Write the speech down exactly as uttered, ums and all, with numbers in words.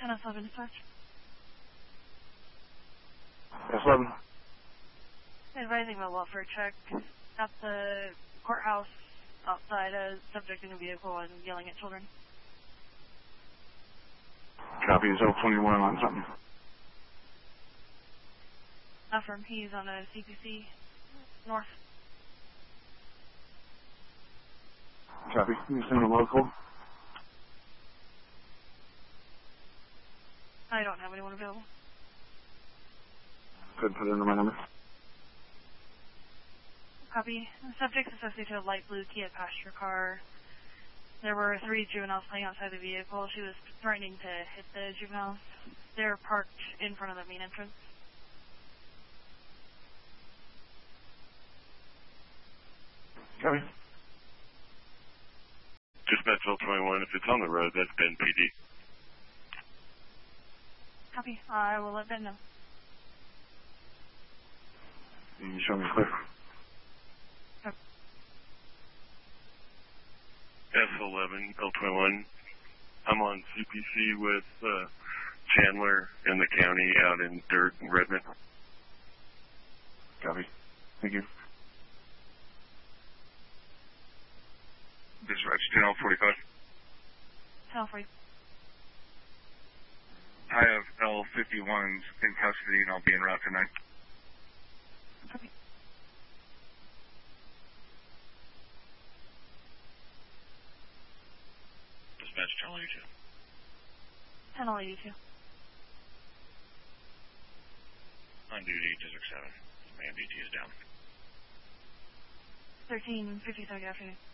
ten S eleven dispatch. S eleven. Advising about welfare check at the courthouse outside, a subject in a vehicle and yelling at children. Copy, is L twenty-one on something? Affirm, he's on a C P C north. Copy, can you send a local? I don't have anyone available. Could put it under my number. Copy. Subjects associated to a light blue Kia passenger car. There were three juveniles playing outside the vehicle. She was threatening to hit the juveniles. They're parked in front of the main entrance. Copy. Dispatch L twenty-one, if it's on the road, that's Ben P D. Copy. I will let Ben know. Can you show me clear? Yep. S eleven, L twenty-one. I'm on C P C with uh, Chandler in the county out in Dirt and Redmond. Copy. Thank you. Dispatch ten L forty-five. ten L forty. I have L fifty-ones in custody and I'll be en route tonight. Copy. Dispatch ten L eighty-two. ten L eighty-two. On duty, District seven. Man, B T is down. thirteen fifty-seven, good afternoon.